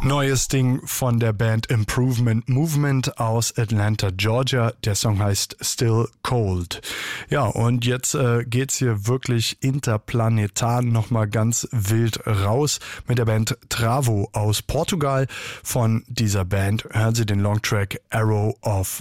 Neues Ding von der Band Improvement Movement aus Atlanta, Georgia. Der Song heißt Still Cold. Ja, und jetzt geht's hier wirklich interplanetar nochmal ganz wild raus mit der Band Travo aus Portugal. Von dieser Band hören Sie den Longtrack Arrow of